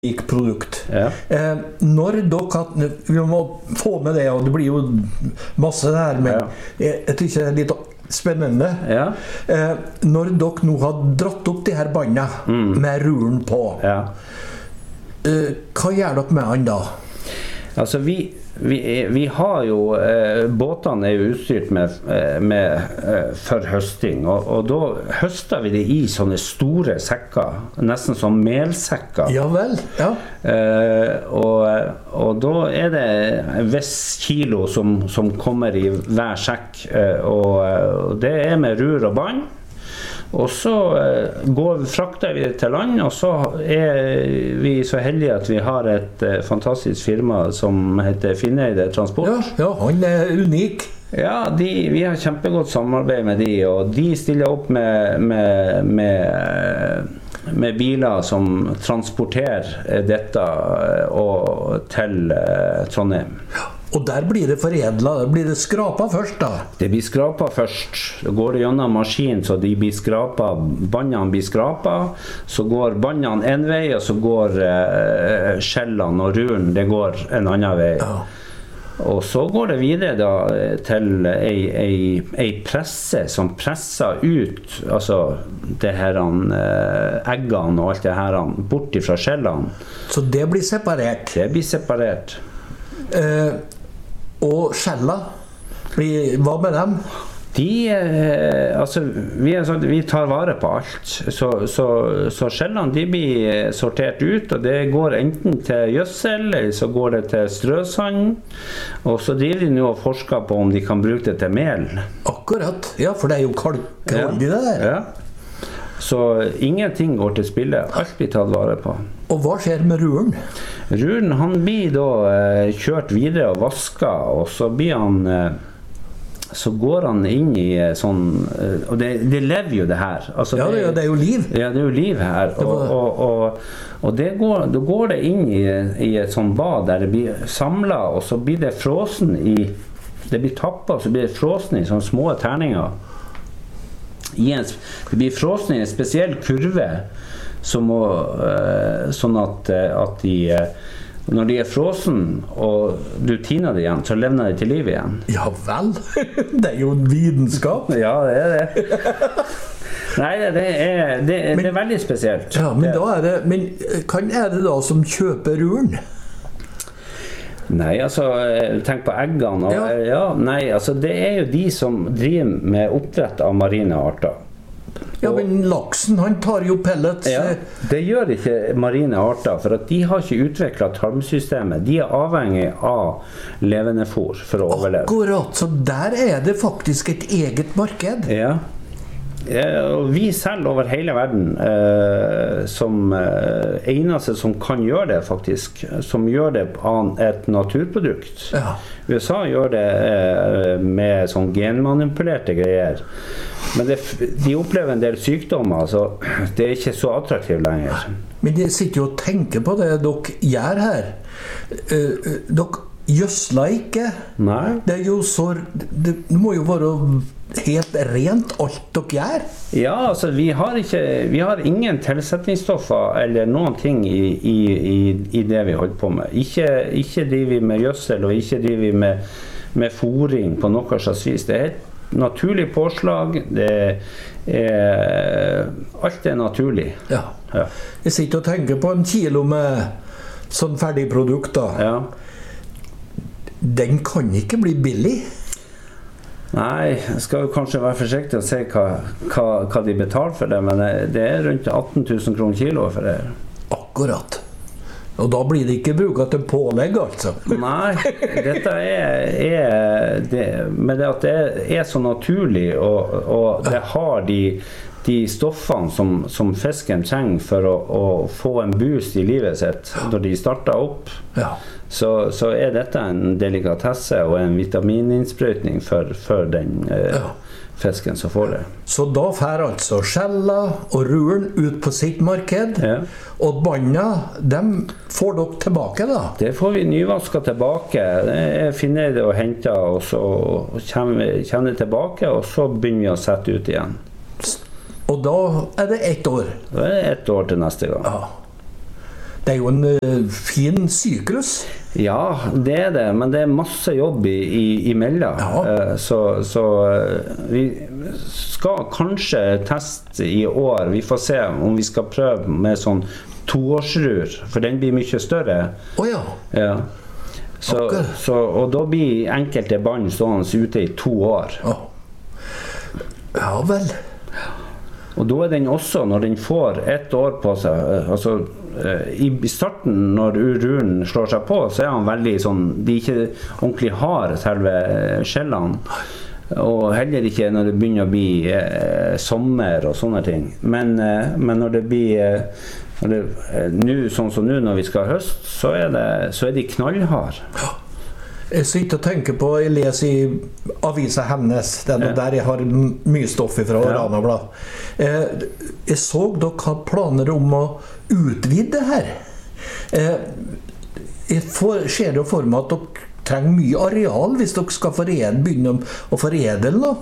unikt produkt. Ja. Når dere, vi må få med det, og det blir jo masse der, men jeg synes det litt spennende. Ja. Når dere nå har dratt opp de her bandene med ruren på, hva gjør dere med han da? Altså vi har jo båtene jo utstyrt med for høsting, og da høster vi det i sånne store sekker, nesten som melsekker. Ja vel, ja. Og da det en viss kilo som kommer i hver sekk, og det med rur og band. Og så frakter vi det til land, og så vi så heldige at vi har et fantastisk firma som heter Finneide Transport. Ja, han unik. Ja, vi har kjempegodt samarbeid med de, og de stiller opp med biler som transporterer dette til Trondheim. Og der blir det foredlet, blir det skrapet først da? Det blir skrapet først. Da går det gjennom maskin, så de blir skrapet, bandene blir skrapet, så går bandene en vei, og så går skjellene og ruren, det går en annen vei. Ja. Og så går det videre da til ei presse som presser ut, altså det her eggene og alt det her bort fra skjellene. Så det blir separert? Det blir separert. Og skjella, hva med dem? Altså, vi tar vare på alt, så skjellene de blir sortert ut, og det går enten til gjødsel, eller så går det til strøsand, og så driver de nå og forsker på om de kan bruke det til mel. Akkurat, ja, for det jo kalkholdig det der. Ja. Så ingenting går til spille, alt blir tatt vare på. Og hva skjer med ruren? Ruren, han blir da kjørt videre og vasket, og så blir han så går han inn i sånn, og det lever jo det her. Altså, ja, det jo liv. Ja, det jo liv her. Og da går det inn i et sånt bad der det blir samlet, og så blir det frosen det blir tappet, og så blir det frosen i sånne små terninger. Det blir frosen i en spesiell kurve, sånn at de når de frosen og du tiner det igjen, så levner de til liv igjen. Ja vel, det jo en vitenskap. Ja, det det. Nei, det veldig spesielt. Ja, men men hvem det da som kjøper ruren? Nei, altså, tenk på eggene. Nei, altså, det jo de som driver med oppdrett av marine arter. Ja, men laksen, han tar jo pellets. Ja, det gjør ikke marine arter, for at de har ikke utviklet tarmsystemet. De avhengig av levende fôr for å overleve. Akkurat, så der det faktisk et eget marked. Ja. Og vi selger over hele verden som eneste som kan gjøre det faktisk, som gjør det av et naturprodukt. Ja. USA gjør det med sånn genmanipulerte greier, men de opplever en del sykdommer, så det ikke så attraktivt lenger. Men jeg sitter jo og tenker på det dere gjør her. Dere gjødsler ikke. Nei. Det jo så, det må jo være helt rent alt dere gjør. Ja, altså vi har ingen tilsetningsstoffer eller noen ting i det vi holder på med. Ikke driver vi med gjødsel, og ikke driver vi med fôring på noe slags vis. Det et naturlig påslag, alt naturlig. Ja. Ja. Jeg sitter og tenker på en kilo med sånn ferdigprodukter. Ja. Den kan ikke bli billig. Nei, jeg skal kanskje være forsiktig og si hva de betaler for det, men det rundt 18 000 kroner kilo for det. Akkurat. Og da blir det ikke brukt til pålegg, altså. Nei, dette men det at det så naturlig, og det har de stoffene som fisken trenger for å få en boost i livet sitt når de starter opp. Ja. Så dette en delikatesse og en vitamininnsprøytning for den fisken som får det. Så da får altså skjella og ruren ut på sitt marked, og bandene, dem får dere tilbake da? Det får vi nyvasket tilbake. Jeg finner det og henter, og så kommer det tilbake, og så begynner vi å sette ut igjen. Og da det 1 år? Da det 1 år til neste gang. Ja. Det jo en fin syklus. Ja, det det, men det masse jobb imellom. Ja. Så vi skal kanskje teste I år. Vi får se om vi skal prøve med sånn 2-årsrur, for den blir mye større. Ja. Ja. Og da blir enkelte bånd stående ute I 2 år. Ja vel. Og da den også, når den får 1 år på seg, altså I starten når ururen slår seg på, så han veldig sånn, de ikke ordentlig har selve skjellene, og heller ikke når det begynner å bli sommer og sånne ting. Men når det blir sånn som nå når vi skal ha høst, så de knallhard. Jeg sitter og tenker på, jeg leser I avisa Hemnes, det noe der jeg har mye stoff fra Ranablad. Jeg så dere har planer om å utvide det her. Jeg ser jo for meg at dere trenger mye areal hvis dere skal begynne å foredle da.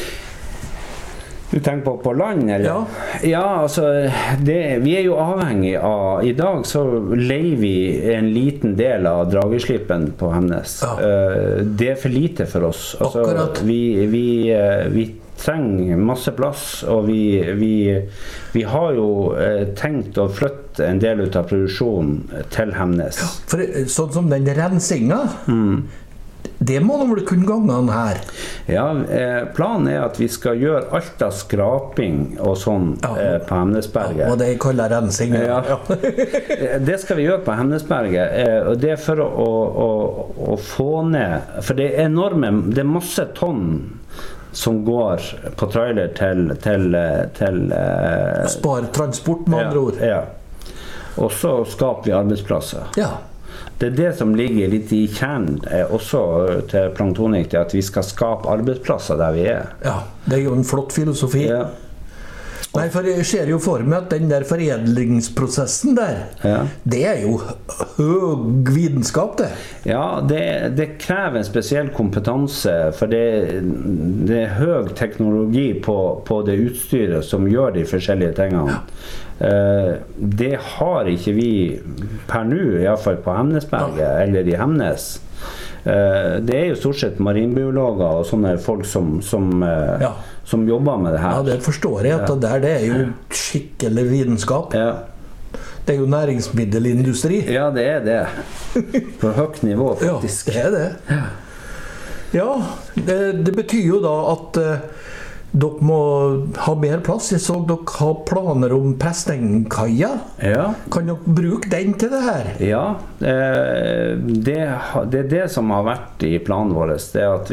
Du tenker på land, eller? Ja. Ja, altså, vi jo avhengig av, I dag så leier vi en liten del av drageslippen på Hemnes. Ja. Det for lite for oss. Altså, akkurat. Vi trenger masse plass, og vi har jo tenkt å flytte en del ut av produksjonen til Hemnes. Ja, for sånn som den rensinga, det må de vel kunne gange her? Ja, planen at vi skal gjøre alt av skraping og sånn på Hemnesberget. Ja, og det kaller rensing. Ja. Det skal vi gjøre på Hemnesberget, og det for å få ned, for det det masse tonn som går på trailer til spare transport med andre ord. Ja. Og så skaper vi arbeidsplasser. Ja. Det det som ligger litt I kjernen også til Planktonik, at vi skal skape arbeidsplasser der vi Ja, det jo en flott filosofi. Ja. Nei, for jeg ser jo for meg at den der foredlingsprosessen der, det jo høy vitenskap det. Ja, det krever en spesiell kompetanse, for det høy teknologi på det utstyret som gjør de forskjellige tingene. Det har ikke vi per nå, I hvert fall på Hemnesberget eller I Hemnes. Det jo stort sett marinbiologer og sånne folk som jobber med det her. Ja, det forstår jeg at det jo skikkelig vitenskap. Ja. Det jo næringsmiddelindustri. Ja, det det. På høyt nivå, faktisk. Ja, det det. Ja, det betyr jo da at dere må ha mer plass. Jeg så dere har planer om Prestengkaia. Ja. Kan dere bruke den til det her? Ja, det som har vært I planen vår. Det at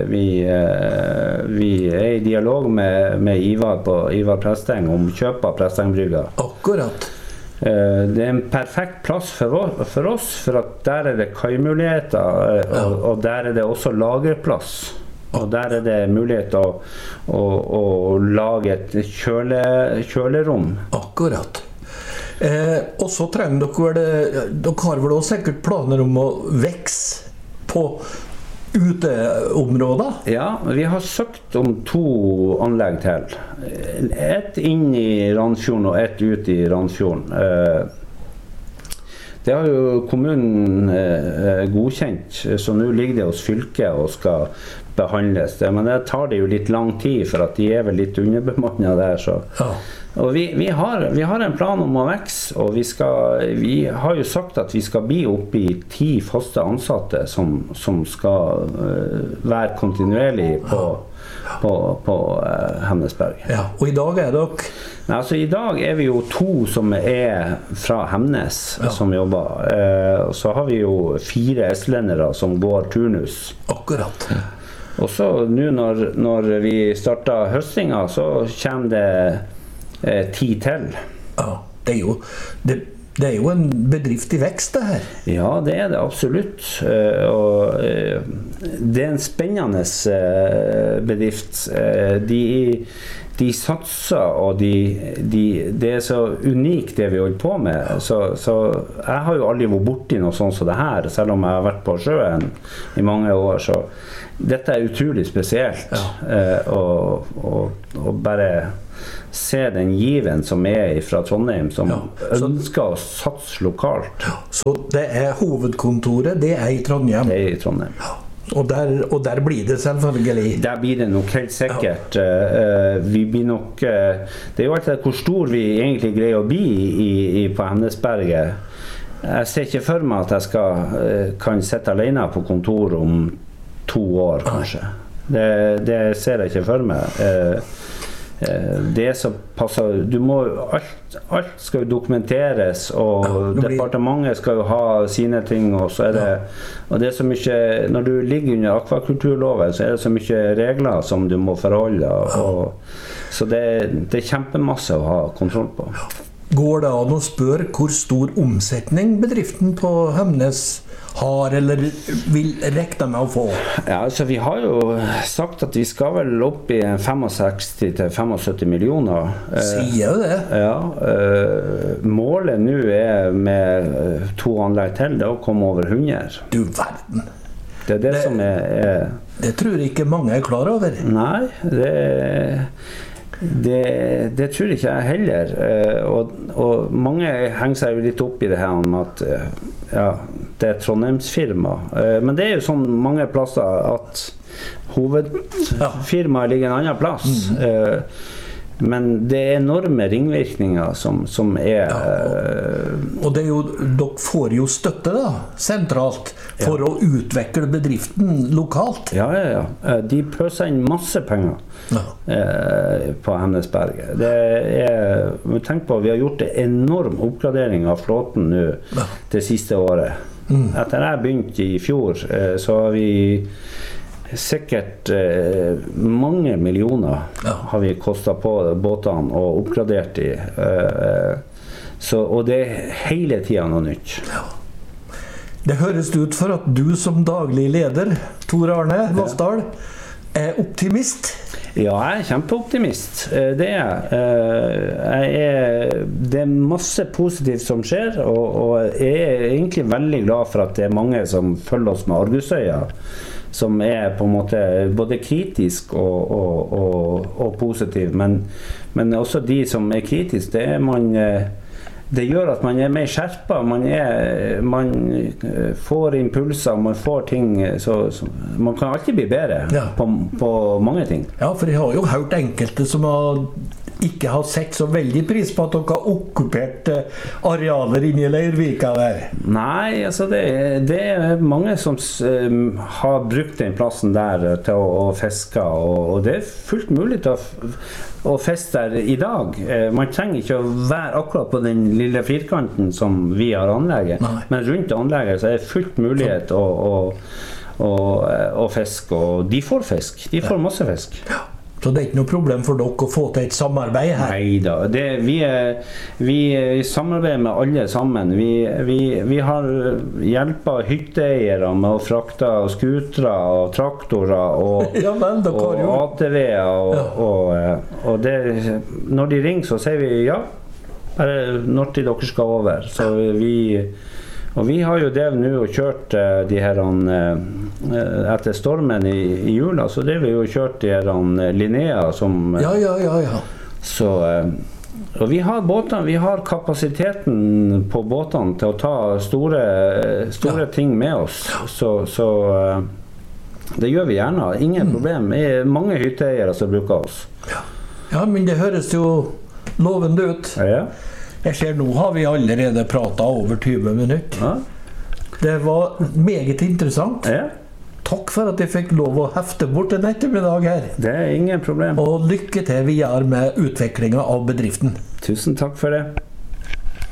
vi I dialog med Ivar Presteng om kjøp av Prestengbrygga. Akkurat. Det en perfekt plass for oss, for at der det kaimuligheter, og der det også lagerplass. Og der det mulighet å lage et kjølerom. Akkurat. Og så trenger dere har vel også sikkert planer om å vekse på uteområder? Ja, vi har søkt om 2 anlegg til. Et inn I Randsfjorden og et ut I Randsfjorden. Det har jo kommunen godkjent, så nå ligger det hos fylket og skal behandles. Men det tar det jo litt lang tid, for at de vel litt underbemannet der. Så. Ja. Og vi har en plan om å vekse, og vi har jo sagt at vi skal bli opp I 10 faste ansatte som skal være kontinuerlig på Hemnesberg. Ja, og I dag dere? Nei, altså I dag vi jo 2 som fra Hemnes som jobber. Så har vi jo 4 estlendere som går turnus. Akkurat. Og så nå når vi starter høstinga, så kommer det 10 til. Ja, det jo en bedrift I vekst det her. Ja, det det absolutt. Og det en spennende bedrift. De satser, og det så unikt det vi holder på med. Så jeg har jo aldri vært borti noe sånt som det her, selv om jeg har vært på sjøen I mange år. Så dette utrolig spesielt. Ja. Og bare se den given som fra Trondheim, som ønsker å satse lokalt. Så det hovedkontoret, det i Trondheim? Det i Trondheim. Og der blir det selvfølgelig? Der blir det nok helt sikkert. Vi blir nok, det jo alltid hvor stor vi egentlig greier å bli på Hemnesberget. Jeg ser ikke for meg at jeg kan sitte alene på kontor om 2 år, kanskje. Det ser jeg ikke for meg. Det så passer, alt skal jo dokumenteres, og departementet skal jo ha sine ting, og så og det så mye, når du ligger under akvakulturloven, så det så mye regler som du må forholde, så det kjempemasse å ha kontroll på. Går det an å spørre hvor stor omsetning bedriften på Hemnes har, eller vil rekne med å få? Ja, altså vi har jo sagt at vi skal vel opp i 65–75 millioner. Sier du det? Ja. Målet nå med 2 anlegg til, det å komme over 100. Du verden! Det det som Det tror jeg ikke mange klar over. Nei, det tror ikke jeg heller, og mange henger seg jo litt opp i det her om at det Trondheimsfirma, men det jo sånn mange plasser at hovedfirmaet ligger en annen plass, men det enorme ringvirkninger som og det jo, dere får jo støtte da, sentralt, for å utvikle bedriften lokalt. Ja. De pøser inn masse penger på Hemnesberget. Tenk på, vi har gjort en enorm oppgradering av flåten nå det siste året. Etter jeg begynte i fjor, så har vi sikkert mange millioner har vi kostet på båtene og oppgradert de. Og det hele tiden noe nytt. Det høres ut for at du som daglig leder, Tor Arne Vassdal, optimist? Ja, jeg kjempeoptimist. Det det masse positivt som skjer, og jeg egentlig veldig glad for at det mange som følger oss med argusøyne, som på en måte både kritisk og positiv, men også de som kritisk, det gjør at man mer skjerpet, man får impulser, man får ting, så man kan alltid bli bedre på mange ting. Ja, for jeg har jo hørt enkelte som ikke har sett så veldig pris på at dere har okkupert arealer inne i Leirvika der. Nei, altså det mange som har brukt den plassen der til å fiske, og det fullt mulig til å fiske der i dag. Man trenger ikke å være akkurat på den lille firkanten som vi har anlegget, men rundt anlegget så det fullt mulighet å fiske, og de får fisk. De får masse fisk. Så det ikke noe problem for dere å få til et samarbeid her? Neida, vi samarbeider med alle sammen. Vi har hjulpet hytteeiere med å frakte skutere og traktorer og ATV-er, og når de ringer så sier vi bare når til dere skal over. Så vi har jo det nå og kjørt de her etter stormen i jula, så det vi jo kjørt de her Linnea som så og vi har båtene, vi har kapasiteten på båtene til å ta store ting med oss, så det gjør vi gjerne, ingen problem. Det mange hytteeiere som bruker oss. Ja, men det høres jo lovende ut. Jeg ser nå har vi allerede pratet over 20 minutter. Det var meget interessant. Takk for at jeg fikk lov å hefte bort en ettermiddag her. Det ingen problem. Og lykke til videre med utviklingen av bedriften. Tusen takk for det.